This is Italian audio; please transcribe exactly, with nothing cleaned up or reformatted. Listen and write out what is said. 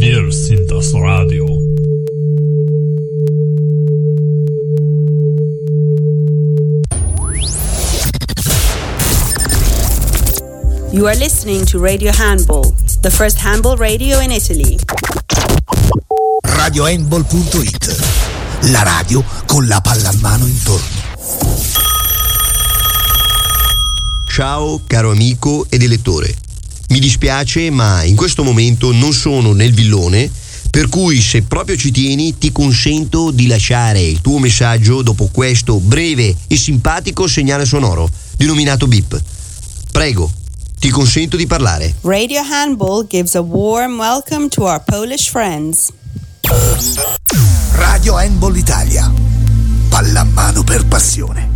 Wir sind das Radio. You are listening to Radio Handball, the first handball radio in Italy. radio handball punto it, la radio con la pallamano intorno. Ciao caro amico ed elettore. Mi dispiace, ma in questo momento non sono nel villone, per cui se proprio ci tieni ti consento di lasciare il tuo messaggio dopo questo breve e simpatico segnale sonoro, denominato beep. Prego, ti consento di parlare. Radio Handball gives a warm welcome to our Polish friends. Radio Handball Italia. Pallamano per passione.